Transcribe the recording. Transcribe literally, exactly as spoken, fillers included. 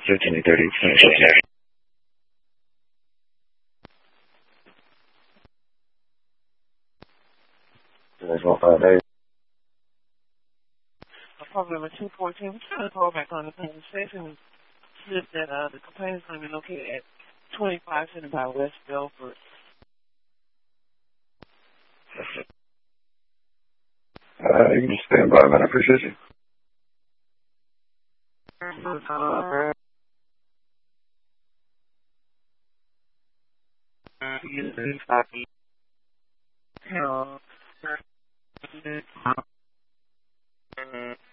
thirteen thirty, finish it. There's one five eight. Apartment number two fourteen. We're trying to call back on the conversation. Said that uh, the complaint is going to be located at twenty-five seventy-five West Belford. Uh, you can just stand by, man. I appreciate you. Hello.